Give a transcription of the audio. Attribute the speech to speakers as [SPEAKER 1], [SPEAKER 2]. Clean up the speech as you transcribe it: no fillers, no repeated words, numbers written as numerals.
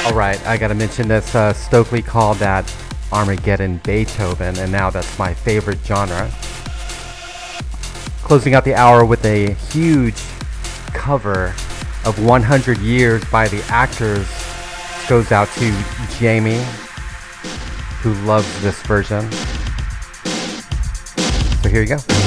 [SPEAKER 1] Alright, I gotta mention this. Stokely called that Armageddon Beethoven, and now that's my favorite genre. Closing out the hour with a huge cover of 100 Years by the Actors. This goes out to Jamie, who loves this version. So here you go.